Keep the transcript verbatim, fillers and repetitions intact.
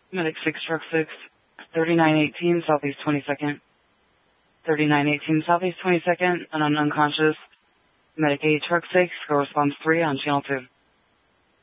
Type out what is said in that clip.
Medic six, Truck six, thirty-nine eighteen, Southeast twenty-second. thirty-nine eighteen, Southeast twenty-second, and I'm unconscious. Medic eight, Truck six, go response three on channel two.